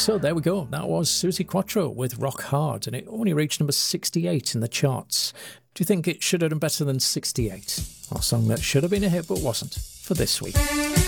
So there we go. That was Suzi Quatro with Rock Hard, and it only reached number 68 in the charts. Do you think it should have done better than 68? A song that should have been a hit but wasn't, for this week.